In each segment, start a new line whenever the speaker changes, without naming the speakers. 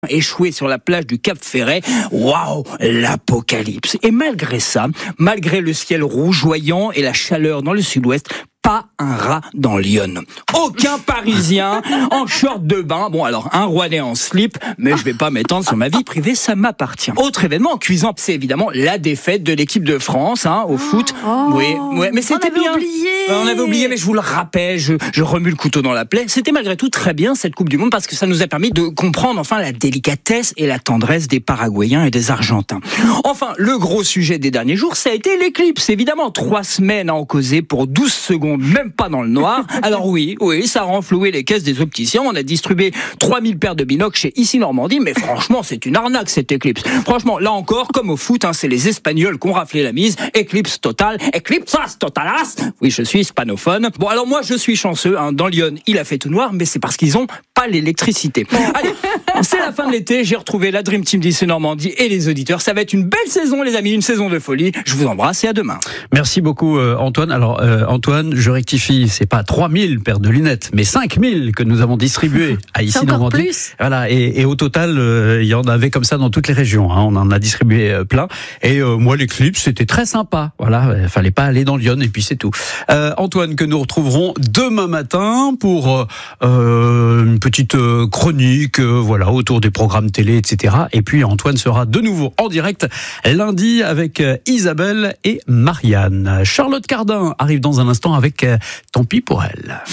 échoué sur la plage du Cap Ferret. Waouh, l'apocalypse. Et malgré ça, malgré le ciel rougeoyant et la chaleur dans le sud-ouest, pas un rat dans Lyon. Aucun Parisien en short de bain. Bon, alors, un Rouennais en slip, mais je vais pas m'étendre sur ma vie privée, ça m'appartient. Autre événement en cuisant, c'est évidemment la défaite de l'équipe de France, au foot. Oui, mais c'était bien. On avait oublié, mais je vous le rappelle, je remue le couteau dans la plaie. C'était malgré tout très bien, cette Coupe du Monde, parce que ça nous a permis de comprendre, enfin, la délicatesse et la tendresse des Paraguayens et des Argentins. Enfin, le gros sujet des derniers jours, ça a été l'éclipse. Évidemment, 3 semaines à en causer pour 12 secondes, même pas dans le noir. Alors oui, ça a renfloué les caisses des opticiens. On a distribué 3000 paires de binocles chez Ici Normandie, mais franchement, c'est une arnaque, cette éclipse. Franchement, là encore, comme au foot, c'est les Espagnols qui ont raflé la mise. Éclipse totale, éclipsas totalas. Oui, je suis hispanophone. Bon, alors moi, je suis chanceux. Dans Lyon, il a fait tout noir, mais c'est parce qu'ils ont pas l'électricité. Allez, c'est la fin de l'été. J'ai retrouvé la Dream Team d'Ici Normandie et les auditeurs. Ça va être une belle saison, les amis, une saison de folie. Je vous embrasse et à demain.
Merci beaucoup, Antoine. Alors, Antoine, je rectifie, c'est pas 3000 paires de lunettes, mais 5000 que nous avons distribuées à Ici Normandie. Plus. Voilà, et au total, il y en avait comme ça dans toutes les régions. On en a distribué plein. Et moi, l'éclipse, c'était très sympa. Voilà, fallait pas aller dans Lyon et puis c'est tout. Antoine, que nous retrouverons demain matin pour une petite chronique, voilà, autour des programmes télé, etc. Et puis Antoine sera de nouveau en direct lundi avec Isabelle et Marianne. Charlotte Cardin arrive dans un instant avec Tant pis pour elle.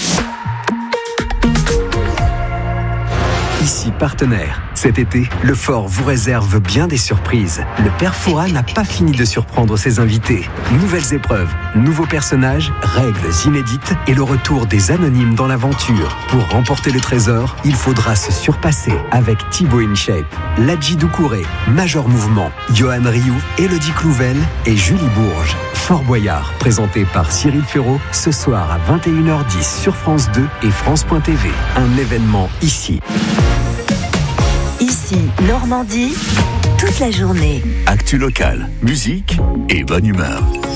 Ici partenaire. Cet été, le Fort vous réserve bien des surprises. Le Père Fouras n'a pas fini de surprendre ses invités. Nouvelles épreuves, nouveaux personnages, règles inédites et le retour des anonymes dans l'aventure. Pour remporter le trésor, il faudra se surpasser avec Thibaut InShape, Ladji Doucouré, Major Mouvement, Johan Rioux, Élodie Clouvel et Julie Bourges. Fort Boyard, présenté par Cyril Ferraud, ce soir à 21h10 sur France 2 et France.tv. Un événement ici.
Ici, Normandie, toute la journée.
Actu locale, musique et bonne humeur.